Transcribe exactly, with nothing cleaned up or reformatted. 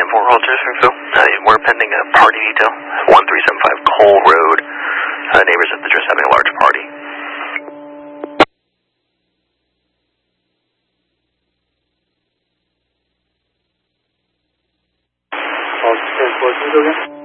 four, all Phil. Uh, we're pending a party detail, one three seven five Cole Road. Uh, neighbors at the address having a large party. Oh, ten four, can you go again?